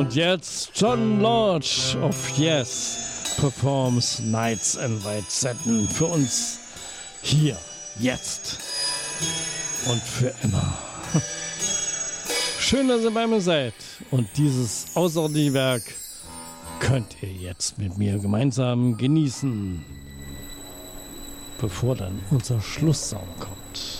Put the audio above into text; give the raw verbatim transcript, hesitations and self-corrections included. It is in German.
Und jetzt John Lodge of Yes performs Nights in White Satin für uns hier, jetzt und für immer. Schön, dass ihr bei mir seid und dieses außerordentliche Werk könnt ihr jetzt mit mir gemeinsam genießen, bevor dann unser Schlusssong kommt.